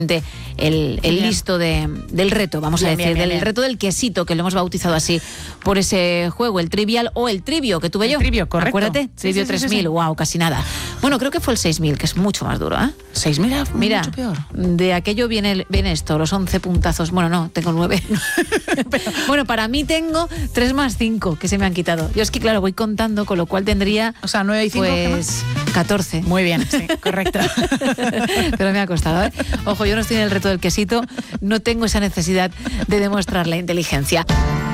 el listo del reto, vamos a decir, del reto del quesito, que lo hemos bautizado así por ese juego, el trivial o el trivio que tuve yo. El trivio, correcto. Acuérdate, trivio 3000, wow, casi nada. Bueno, creo que fue el 6000, que es mucho más duro, ¿eh? 6000, mira, mucho peor. De aquello viene esto, los 11 puntazos. Bueno, no, tengo 9. Bueno, para mí tengo 3 más 5 que se me han quitado. Yo es que, claro, voy contando, con lo cual tendría... O sea, 9 y 5, pues 14. Muy bien, sí, correcto. Pero me ha costado, ¿eh? Ojo, yo no estoy en el reto del quesito, no tengo esa necesidad de demostrar la inteligencia.